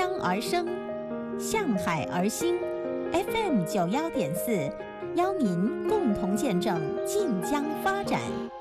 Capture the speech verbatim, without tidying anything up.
江而生，向海而兴。F M 九幺点四，邀您共同见证晋江发展。